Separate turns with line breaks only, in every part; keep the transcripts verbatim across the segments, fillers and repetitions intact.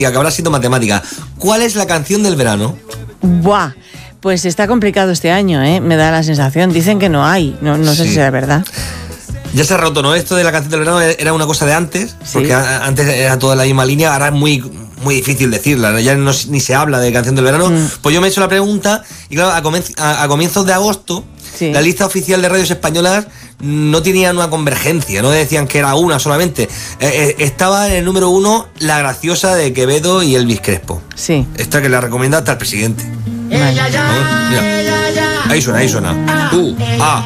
que habrá sido matemática. ¿Cuál es la canción del verano?
Buah, pues está complicado este año, ¿eh? Me da la sensación. Dicen que no hay, no, no sé
Sí.
si será verdad.
Ya se ha roto, ¿no? Esto de la canción del verano era una cosa de antes,
Sí.
porque a- antes era toda la misma línea, ahora es muy, muy difícil decirla, ¿no? Ya no, ni se habla de canción del verano.
Mm.
Pues yo me he hecho la pregunta y claro, a, comenz- a, a comienzos de agosto,
Sí.
la lista oficial de radios españolas no tenía una convergencia, no decían que era una solamente. Eh, eh, estaba en el número uno La Graciosa de Quevedo y Elvis Crespo.
Sí.
Esta que la recomienda hasta el presidente.
Vale.
¿No? Mira. Ahí suena, ahí suena. Uh, ah.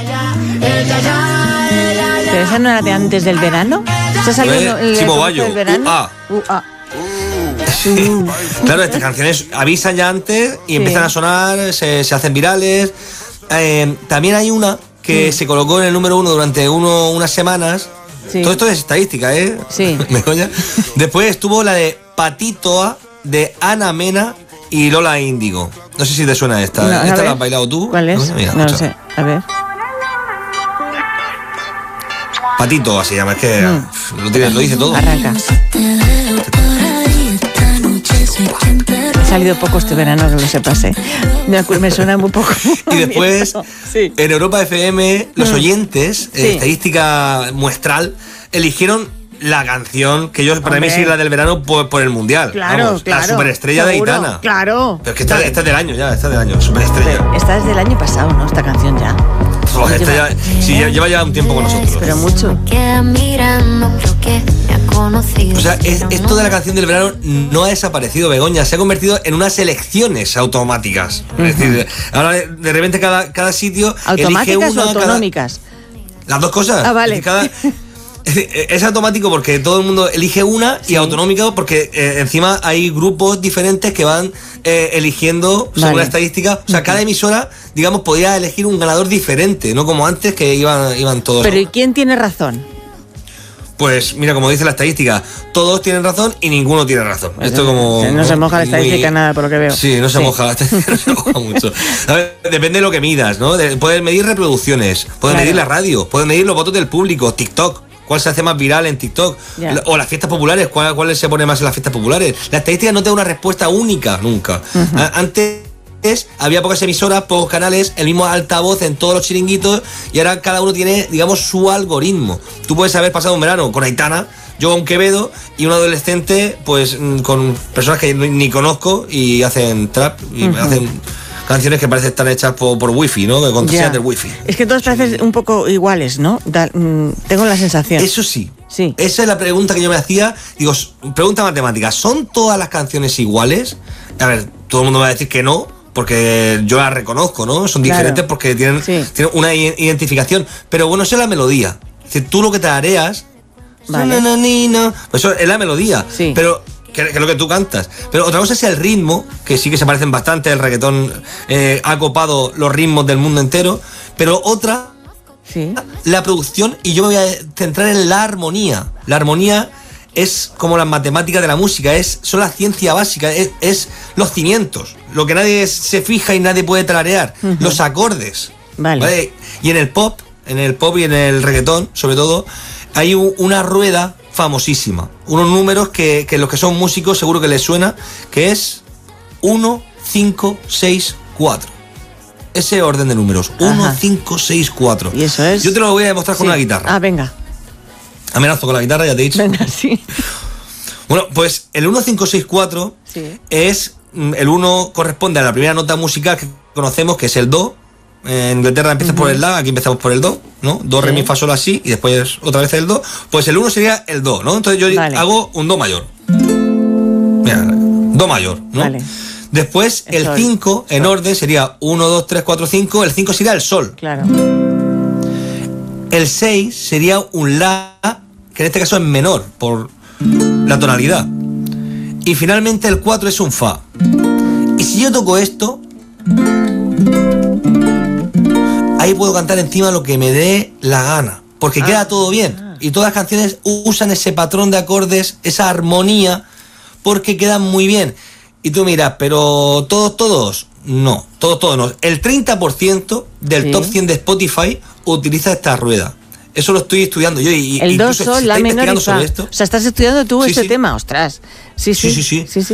¿Pero esa no era de antes del verano? ¿Se ha salido
Eh,
el, el
Chimo
comienzo
Bayo.
del verano?
Uh, ah.
Uh, ah.
Claro, estas canciones avisan ya antes y
Sí.
empiezan a sonar, se, se hacen virales. Eh, también hay una que
Mm.
se colocó en el número uno durante uno, unas semanas.
Sí.
Todo esto es estadística, ¿eh?
Sí.
¿Me coña? Después estuvo la de Patitoa de Ana Mena y Lola Índigo. No sé si te suena esta.
No, a
¿Esta
ver.
la has bailado tú?
¿Cuál es?
Mira,
No lo
escucha.
sé. A ver.
Patitoa se llama, es que
Mm.
lo, tiene- lo dice todo.
Arranca. Ha salido poco este verano, que lo sepas, ¿eh? Me, acu- me suena muy poco.
Y después,
Sí.
en Europa F M, los
Mm.
oyentes,
Sí.
eh, estadística muestral, eligieron la canción que yo, para mí,
Hombre.
sí la del verano por, por el Mundial.
Claro,
Vamos,
claro.
La superestrella
seguro,
de Aitana.
Claro.
Pero es que esta, esta es del año ya, esta es del año, superestrella.
Esta es del año pasado, ¿no? Esta canción ya.
Oh, esta ya- sí, ya- lleva ya un tiempo con nosotros.
Pero mucho.
Queda mirando, creo que me ha conocido.
O sea, es- esto de la canción del verano no ha desaparecido, Begoña. Se ha convertido en unas elecciones automáticas. Es decir, ahora de, de repente cada, cada sitio elige
¿Automáticas
una,
o
cada-
autonómicas?
Las dos cosas.
Ah, vale.
Es que cada- es automático porque todo el mundo elige una y
Sí.
autonómico porque eh, encima hay grupos diferentes que van eh, eligiendo según
Vale.
la estadística. O sea, cada emisora, digamos, podía elegir un ganador diferente, no como antes que iban, iban todos.
Pero ¿y quién tiene razón?
Pues mira, como dice la estadística, todos tienen razón y ninguno tiene razón. Esto como
No se moja la estadística
muy-
nada, por lo que veo.
Sí, no se
Sí.
moja la estadística, no se moja mucho. A ver, depende de lo que midas, ¿no? De- puedes medir reproducciones, puedes
Claro.
medir la radio, puedes medir los votos del público, TikTok. ¿Cuál se hace más viral en TikTok?
Ya.
O las fiestas populares, ¿cuál, cuál se pone más en las fiestas populares? La estadística no te da una respuesta única nunca. A- Antes había pocas emisoras, pocos canales, el mismo altavoz en todos los chiringuitos y ahora cada uno tiene, digamos, su algoritmo. Tú puedes haber pasado un verano con Aitana, yo con Quevedo y un adolescente, pues mm, con personas que ni, ni conozco y hacen trap y
Ujú.
hacen canciones que parecen estar hechas por, por wifi, ¿no? Que contraseñas
Ya.
del wifi.
Es que todos parecen un poco iguales, ¿no? Da- mm, tengo la sensación.
Eso sí.
Sí.
Esa es la pregunta que yo me hacía. Digo, s- pregunta matemática, ¿son todas las canciones iguales? A ver, todo el mundo me va a decir que no, porque yo las reconozco, ¿no? Son
Claro.
diferentes porque tienen,
Sí.
tienen una i- identificación. Pero bueno, eso es la melodía. Es decir, tú lo que te areas.
Vale.
Pues eso es la melodía.
Sí.
Pero. Que, que es lo que tú cantas. Pero otra cosa es el ritmo, que sí que se parecen bastante. El reggaetón eh, ha copado los ritmos del mundo entero. Pero otra
Sí.
la producción, y yo me voy a centrar en la armonía. La armonía es como las matemáticas de la música, es son la ciencia básica, es, es los cimientos, lo que nadie se fija y nadie puede tararear,
Ujú.
los acordes.
Vale.
Y en el pop, en el pop y en el reggaetón, sobre todo, hay u- una rueda famosísima, unos números que, que los que son músicos seguro que les suena, que es uno, cinco, seis, cuatro. Ese orden de números, uno,
Ajá.
cinco, seis, cuatro.
Y eso es.
Yo te lo voy a demostrar con
Sí.
una guitarra.
Ah, venga.
Amenazo con la guitarra, ya te he dicho.
Venga, sí.
Bueno, pues el uno, cinco, seis, cuatro
Sí.
es. mm, El uno corresponde a la primera nota musical que conocemos, que es el do. En Inglaterra empieza por el la, aquí empezamos por el do, ¿no? Do, re,
Sí.
mi, fa, sol, así, y después otra vez el do. Pues el uno sería el do, ¿no? Entonces yo
Vale.
hago un do mayor. Mira, do mayor, ¿no?
Vale.
Después
El
el
sol.
cinco en orden sería uno, dos, tres, cuatro, cinco. El cinco sería el sol.
Claro.
El seis sería un la, que en este caso es menor, por la tonalidad. Y finalmente el cuatro es un fa. Y si yo toco esto, ahí puedo cantar encima lo que me dé la gana, porque
Ah.
queda todo bien. Y todas las canciones usan ese patrón de acordes, esa armonía, porque quedan muy bien. Y tú miras, pero todos, todos, no, todos, todos no. El treinta por ciento del
Sí.
top cien de Spotify utiliza esta rueda. Eso lo estoy estudiando yo. Y,
el do,
incluso
sol,
se
la
está
menor y
investigando
fa.
sobre esto.
O sea, estás estudiando tú
Sí,
este
sí.
tema, ostras. Sí, sí,
Sí, sí, sí.
sí, sí.